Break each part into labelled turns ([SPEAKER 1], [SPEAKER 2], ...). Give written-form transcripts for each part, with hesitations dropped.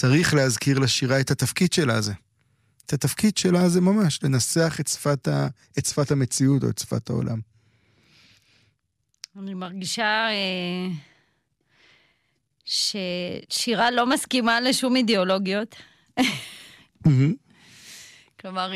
[SPEAKER 1] צריך להזכיר לשירה את התפקיד שלה הזה. את התפקיד שלה זה ממש, לנסח את שפת המציאות או את שפת העולם.
[SPEAKER 2] אני מרגישה ששירה לא מסכימה לשום אידיאולוגיות. כלומר,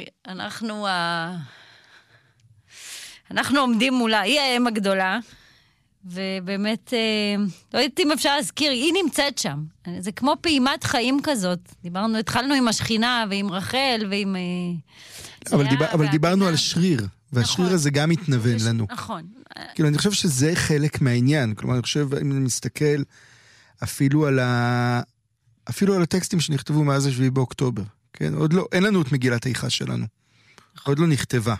[SPEAKER 2] אנחנו עומדים מולה, היא האם הגדולה, ובאמת, לא יודעת אם אפשר להזכיר, היא נמצאת שם. זה כמו פעימת חיים כזאת. התחלנו עם השכינה ועם רחל ועם...
[SPEAKER 1] אבל דיברנו על שריר, והשריר הזה גם מתנוון לנו.
[SPEAKER 2] נכון.
[SPEAKER 1] כאילו, אני חושב שזה חלק מהעניין. כלומר, אני חושב, אם אני מסתכל אפילו על הטקסטים שנכתבו מאז 7 באוקטובר. כן? עוד לא, אין לנו את מגילת האיכה שלנו. עוד לא נכתבה.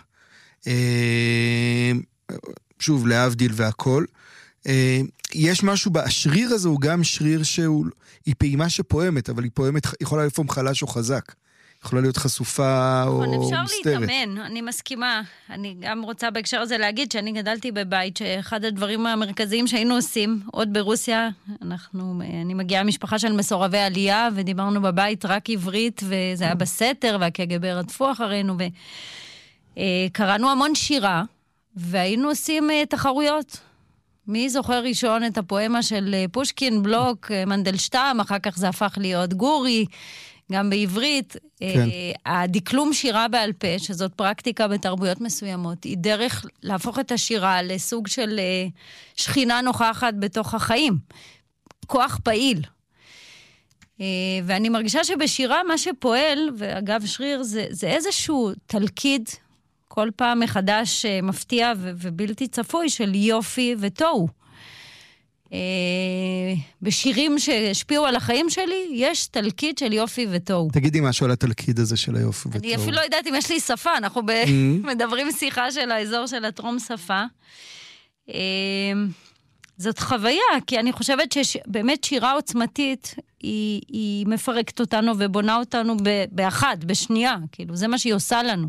[SPEAKER 1] שוב, להבדיל והכל. יש משהו בשריר הזה, הוא גם שריר היא פעימה שפועמת, אבל היא פועמת, יכולה לפעום חלש או חזק. יכולה להיות חשופה או מוסתרת.
[SPEAKER 2] אפשר להתאמן, אני מסכימה. אני גם רוצה בהקשר הזה להגיד שאני גדלתי בבית, שאחד הדברים המרכזיים שהיינו עושים, עוד ברוסיה, אני מגיעה משפחה של מסורבי עלייה, ודיברנו בבית רק עברית, וזה היה בסתר, והקג"ב רדפו אחרינו, וקראנו המון שירה, והיינו עושים תחרויות. מי זוכר ראשון את הפואמה של פושקין, בלוק, מנדלשטם, אחר כך זה הפך להיות גורי, גם בעברית. כן. הדקלום שירה בעל פה, שזאת פרקטיקה בתרבויות מסוימות, היא דרך להפוך את השירה לסוג של שכינה נוכחת בתוך החיים. כוח פעיל. ואני מרגישה שבשירה מה שפועל, ואגב שריר, זה איזשהו תלכיד, כל פעם מחדש מפתיע ובלתי צפוי של יופי וטוב. בשירים שהשפיעו על החיים שלי, יש תלכיד של יופי וטוב.
[SPEAKER 1] תגידי משהו על התלכיד הזה של היופי וטוב.
[SPEAKER 2] אני אפילו לא יודעת אם יש לי שפה, אנחנו מדברים שיחה של האזור של הטרום שפה. זאת חוויה, כי אני חושבת שבאמת שירה עוצמתית, היא מפרקת אותנו ובונה אותנו באחד, בשנייה, כאילו, זה מה שהיא עושה לנו.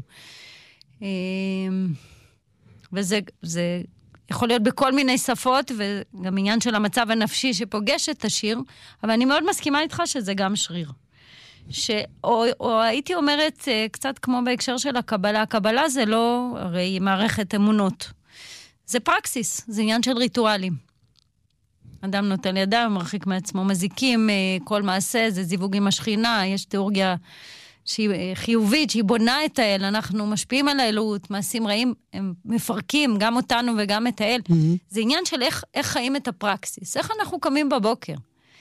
[SPEAKER 2] וזה יכול להיות בכל מיני שפות, וגם עניין של המצב הנפשי שפוגש את השיר, אבל אני מאוד מסכימה איתך שזה גם שריר. או הייתי אומרת, קצת כמו בהקשר של הקבלה, הקבלה זה לא הרי מערכת אמונות. זה פרקסיס, זה עניין של ריטואלים. אדם נוטל ידם, מרחיק מעצמו מזיקים, כל מעשה, זה זיווג עם השכינה, יש תיאורגיה שהיא חיובית, שהיא בונה את האל, אנחנו משפיעים על האלוהות, מעשים רעים, הם מפרקים גם אותנו וגם את האל. זה עניין של איך חיים את הפרקסיס, איך אנחנו קמים בבוקר.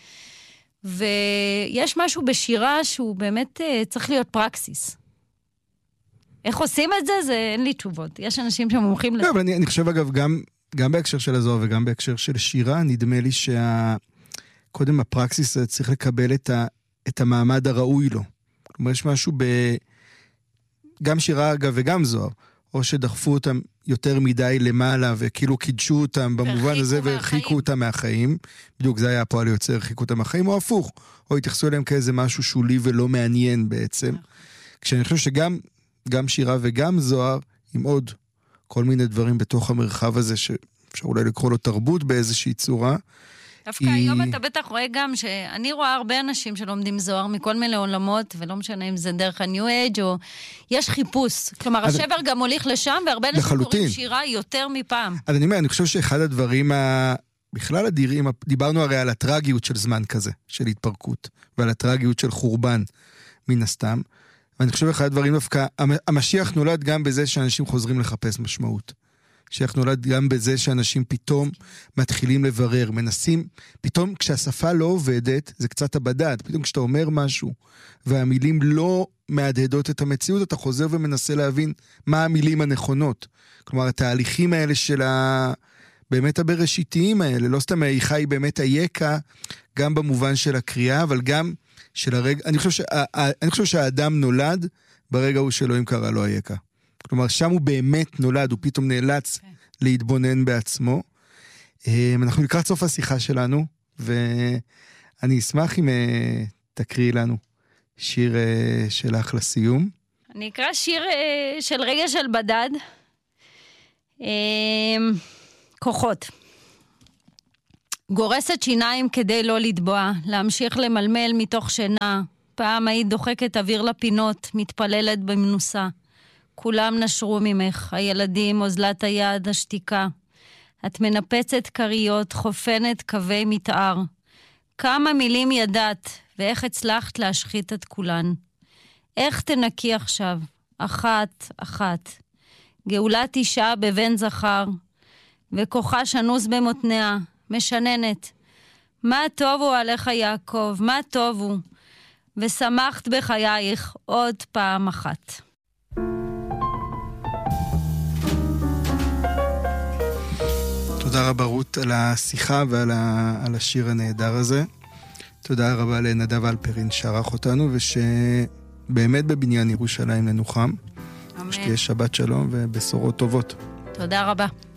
[SPEAKER 2] ויש משהו בשירה שהוא באמת צריך להיות פרקסיס. איך עושים את זה? אין לי תשובות. יש אנשים שמומחים לזה.
[SPEAKER 1] לא, אבל אני חושב אגב, גם בהקשר של הזוהר וגם בהקשר של שירה, נדמה לי קודם הפרקסיס צריך לקבל את המעמד הראוי לו. כלומר, יש משהו גם שירה אגב וגם זוהר, או שדחפו אותם יותר מדי למעלה, וכאילו קידשו אותם במובן הזה, והרחיקו אותם מהחיים. בדיוק זה היה הפועל יוצא, הרחיקו אותם מהחיים, או הפוך, או התייחסו אליהם כאיזה משהו שולי ולא מעניין בעצם. כשאני חושב שגם שירה וגם זוהר, עם עוד כל מיני דברים בתוך המרחב הזה, שאפשר אולי לקרוא לו תרבות באיזושהי צורה,
[SPEAKER 2] דווקא היום אתה בטח רואה גם שאני רואה הרבה אנשים שלומדים זוהר מכל מיני עולמות, ולא משנה אם זה דרך הניו אייג' או יש חיפוש. כלומר, השבר גם הוליך לשם, והרבה אנשים קוראים שירה יותר מפעם.
[SPEAKER 1] אז אני חושב שאחד הדברים בכלל אדירים, דיברנו הרי על הטרגיות של זמן כזה, של התפרקות, ועל הטרגיות של חורבן, מן הסתם. ואני חושב אחד הדברים דווקא, המשיח נולד גם בזה שאנשים חוזרים לחפש משמעות. המשיח נולד גם בזה שאנשים פתאום מתחילים לברר, מנסים, פתאום כשהשפה לא עובדת, זה קצת הבדד, פתאום כשאתה אומר משהו, והמילים לא מהדהדות את המציאות, אתה חוזר ומנסה להבין מה המילים הנכונות. כלומר, התהליכים האלה של באמת הבראשיתיים האלה, לא סתם האיכה היא באמת היקה, גם במובן של הקריאה, אבל גם של הרגע, אני חושב שהאדם נולד ברגע הוא שאלוהים קרא לו היקה. כלומר, שם הוא באמת נולד, הוא פתאום נאלץ להתבונן בעצמו. אנחנו לקראת סוף השיחה שלנו, ואני אשמח אם תקריאי לנו שיר שלך לסיום.
[SPEAKER 2] אני אקרא שיר של רגע של בדד. כוחות. גורסת שיניים כדי לא לטבוע, להמשיך למלמל מתוך שינה. פעם היית דוחקת אוויר לפינות, מתפללת במנוסה. כולם נשרו ממך, הילדים, אוזלת היד, השתיקה. את מנפצת קריות, חופנת קווי מתאר. כמה מילים ידעת, ואיך הצלחת להשחית את כולן. איך תנקי עכשיו? אחת, אחת. גאולת אישה בבן זכר, וכוחה שנוס במותניה, משננת. מה טובו עליך יעקב, מה טובו, ושמחת בחייך עוד פעם אחת.
[SPEAKER 1] תודה רבה רות על השיחה ועל השיר הנהדר הזה. תודה רבה לנדב אלפרין שערך אותנו, ושבאמת בבניין ירושלים ננוחם.
[SPEAKER 2] אמן.
[SPEAKER 1] שתהיה שבת שלום ובשורות טובות.
[SPEAKER 2] תודה רבה.